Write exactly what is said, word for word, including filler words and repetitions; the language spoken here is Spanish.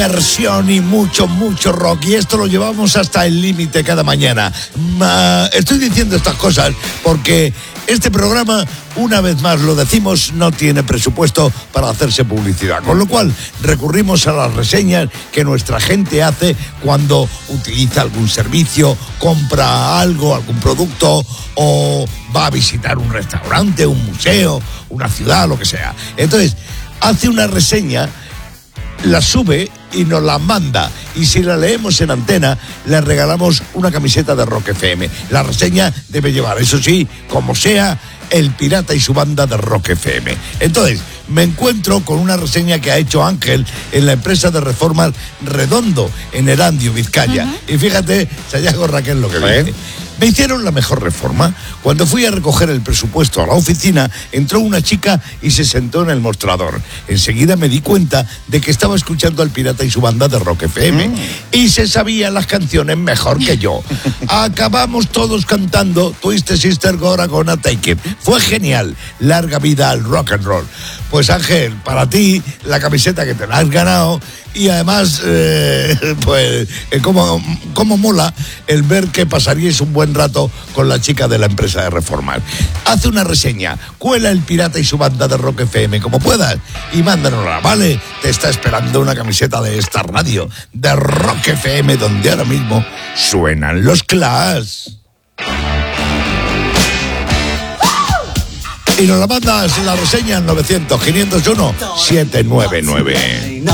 Versión y mucho, mucho rock. Y esto lo llevamos hasta el límite cada mañana. Ma, estoy diciendo estas cosas porque este programa, una vez más lo decimos, no tiene presupuesto para hacerse publicidad. Con lo cual, recurrimos a las reseñas que nuestra gente hace cuando utiliza algún servicio, compra algo, algún producto o va a visitar un restaurante, un museo, una ciudad, lo que sea. Entonces, hace una reseña, la sube y nos la manda, y si la leemos en antena le regalamos una camiseta de Rock F M. La reseña debe llevar, eso sí, como sea, el pirata y su banda de Rock F M. Entonces me encuentro con una reseña que ha hecho Ángel en la empresa de reformas Redondo en Erandio, Vizcaya. Uh-huh. Y fíjate, Sayago Raquel, lo que ¿Eh? dice: me hicieron la mejor reforma. Cuando fui a recoger el presupuesto a la oficina, entró una chica y se sentó en el mostrador. Enseguida me di cuenta de que estaba escuchando al pirata y su banda de Rock F M. Mm. Y se sabían las canciones mejor que yo. Acabamos todos cantando Twisted Sister Gonna Gonna Take It. Fue genial. Larga vida al rock and roll. Pues Ángel, para ti, la camiseta que te la has ganado. Y además, eh, pues, eh, como, como mola el ver que pasaríais un buen rato con la chica de la empresa de reformas. Hace una reseña, cuela el pirata y su banda de Rock F M como puedas y mándanosla, ¿vale? Te está esperando una camiseta de esta radio, de Rock F M, donde ahora mismo suenan los Clash. Y nos la mandas la reseña al novecientos, quinientos uno, setecientos noventa y nueve.